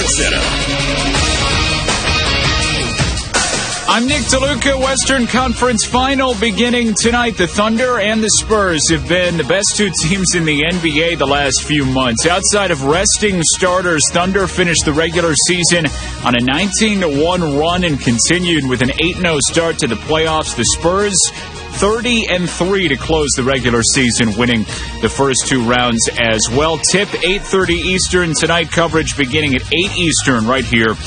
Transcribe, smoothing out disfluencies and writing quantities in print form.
Center. I'm Nick DeLuca. Western Conference Final beginning tonight. The Thunder and the Spurs have been the best two teams in the NBA the last few months. Outside of resting starters, Thunder finished the regular season on a 19-1 run and continued with an 8-0 start to the playoffs. The Spurs 30-3 to close the regular season, winning the first two rounds as well. Tip 8:30 Eastern tonight. Coverage beginning at 8 Eastern right here